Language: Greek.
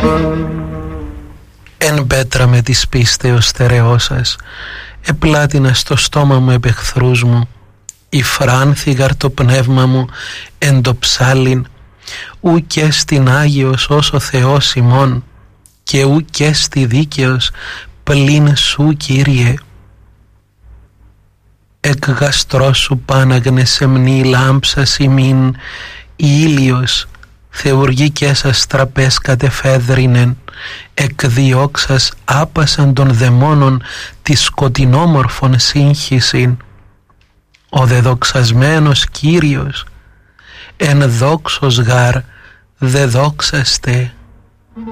Εν πέτρα με της πίστεως στερεώσας, επλάτινα στο στόμα μου επ' εχθρούς μου, υφράνθηγαρ το πνεύμα μου εν το ψάλιν, ου και στην Άγιος ως ο Θεός ημών, και ου και στη δίκαιος πλην σου, Κύριε. Εκ γαστρός σου πάναγνε σεμνή λάμψας ημίν, ήλιος θεουργικές αστραπές κατεφέδρινεν, εκδιώξας άπασαν των δαιμόνων τη σκοτεινόμορφων σύγχυσιν. Ο δεδοξασμένος Κύριος εν δόξος γάρ δε δόξαστε.